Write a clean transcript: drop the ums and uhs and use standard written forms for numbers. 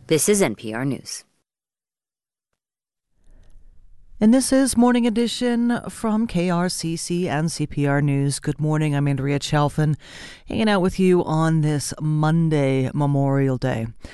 This is NPR News. And this is Morning Edition from KRCC and CPR News. Good morning. I'm Andrea Chalfin, hanging out with you on this Monday, Memorial Day.